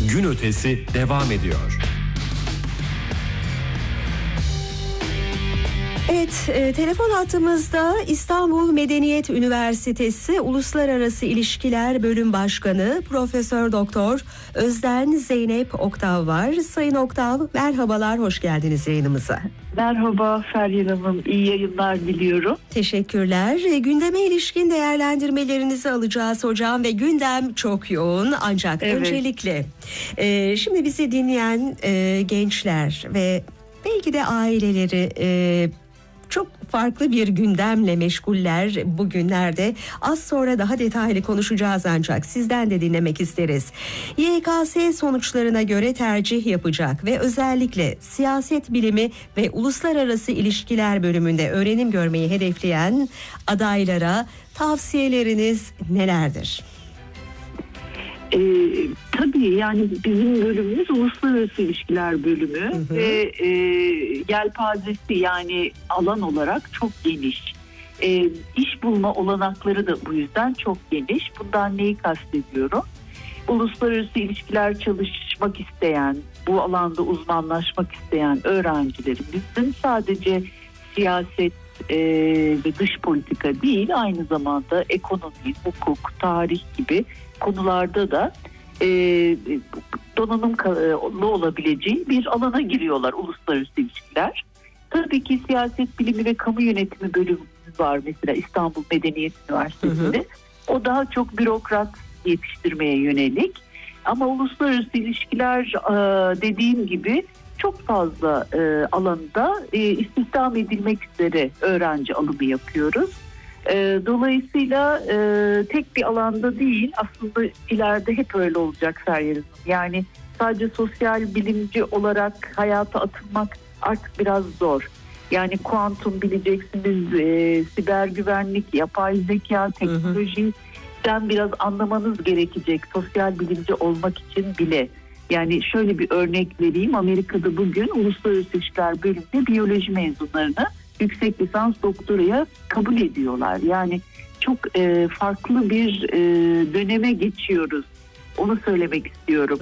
Gün Ötesi devam ediyor. Evet, telefon hattımızda İstanbul Medeniyet Üniversitesi Uluslararası İlişkiler Bölüm Başkanı Profesör Doktor Özden Zeynep Oktav var. Sayın Oktav, merhabalar, hoş geldiniz yayınımıza. Merhaba Feryal Hanım, iyi yayınlar diliyorum. Teşekkürler. Gündeme ilişkin değerlendirmelerinizi alacağız hocam ve gündem çok yoğun ancak öncelikle şimdi bizi dinleyen gençler ve belki de aileleri çok farklı bir gündemle meşguller bugünlerde. Az sonra daha detaylı konuşacağız ancak sizden de dinlemek isteriz. YKS sonuçlarına göre tercih yapacak ve özellikle siyaset bilimi ve uluslararası ilişkiler bölümünde öğrenim görmeyi hedefleyen adaylara tavsiyeleriniz nelerdir? Tabii yani bizim bölümümüz Uluslararası İlişkiler Bölümü ve yelpazesi yani alan olarak çok geniş. İş bulma olanakları da bu yüzden çok geniş. Bundan neyi kastediyorum? Uluslararası ilişkiler çalışmak isteyen, bu alanda uzmanlaşmak isteyen öğrencilerimizin sadece siyaset ve dış politika değil, aynı zamanda ekonomi, hukuk, tarih gibi konularda da donanımlı olabileceği bir alana giriyorlar uluslararası ilişkiler. Tabii ki siyaset bilimi ve kamu yönetimi bölümümüz var mesela İstanbul Medeniyet Üniversitesi'nde. O daha çok bürokrat yetiştirmeye yönelik. Ama uluslararası ilişkiler dediğim gibi çok fazla alanda istihdam edilmek üzere öğrenci alımı yapıyoruz. Dolayısıyla tek bir alanda değil, aslında ileride hep öyle olacak Feryal Hanım. Yani sadece sosyal bilimci olarak hayata atılmak artık biraz zor. Yani kuantum bileceksiniz, siber güvenlik, yapay zeka, teknolojiden biraz anlamanız gerekecek sosyal bilimci olmak için bile. Yani şöyle bir örnek vereyim. Amerika'da bugün Uluslararası İlişkiler Bölümünde biyoloji mezunlarını yüksek lisans doktoraya kabul ediyorlar. Yani çok farklı bir döneme geçiyoruz. Onu söylemek istiyorum.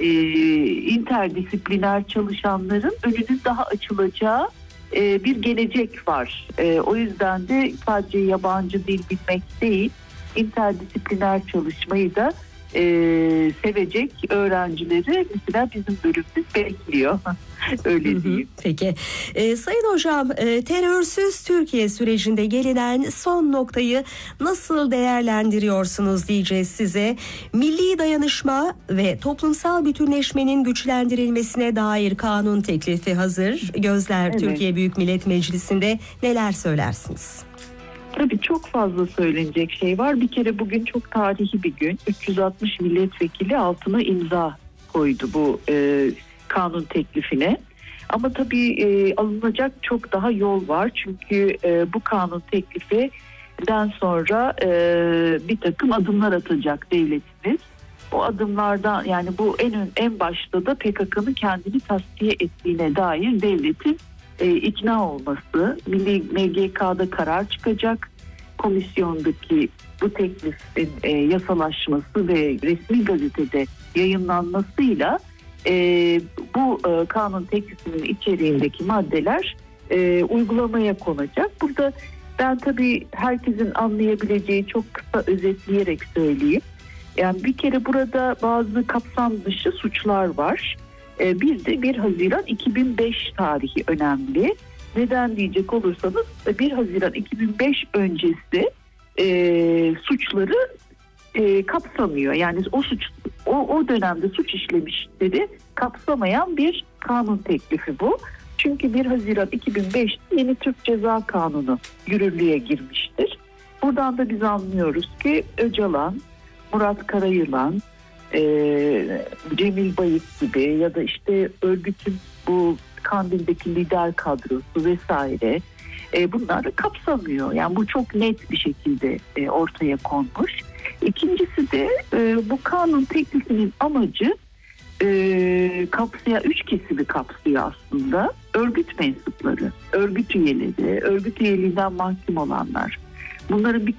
İnterdisipliner çalışanların önünün daha açılacağı bir gelecek var. O yüzden de sadece yabancı dil bilmek değil, interdisipliner çalışmayı da sevecek öğrencileri mesela bizim bölümümüz bekliyor. Öyle diyeyim. Peki. Sayın hocam, terörsüz Türkiye sürecinde gelinen son noktayı nasıl değerlendiriyorsunuz diyeceğiz size. Milli dayanışma ve toplumsal bütünleşmenin güçlendirilmesine dair kanun teklifi hazır. Gözler Türkiye Büyük Millet Meclisi'nde, neler söylersiniz? Tabii çok fazla söylenecek şey var. Bir kere bugün çok tarihi bir gün. 360 milletvekili altına imza koydu bu kanun teklifine. Ama tabii alınacak çok daha yol var. Çünkü bu kanun teklifinden sonra bir takım adımlar atacak devletimiz. O adımlardan yani bu en başta da PKK'nın kendini tasfiye ettiğine dair devletin ikna olması, Milli MGK'da karar çıkacak, komisyondaki bu teklifin yasalaşması ve resmi gazetede yayınlanmasıyla bu kanun teklifinin içeriğindeki maddeler uygulamaya konacak. Burada ben tabii herkesin anlayabileceği çok kısa özetleyerek söyleyeyim. Yani bir kere burada bazı kapsam dışı suçlar var. Bir de 1 Haziran 2005 tarihi önemli. Neden diyecek olursanız 1 Haziran 2005 öncesi suçları kapsamıyor. Yani o dönemde suç işlemişleri kapsamayan bir kanun teklifi bu. Çünkü 1 Haziran 2005'te yeni Türk Ceza Kanunu yürürlüğe girmiştir. Buradan da biz anlıyoruz ki Öcalan, Murat Karayılan, Cemil Bayık gibi ya da işte örgütün bu Kandil'deki lider kadrosu vesaire bunları kapsamıyor. Yani bu çok net bir şekilde ortaya konmuş. İkincisi de bu kanun teklifinin amacı kapsayan 3 kesimi kapsıyor aslında. Örgüt mensupları, örgüt üyeleri, örgüt üyeliğinden mahkum olanlar. Bunların bir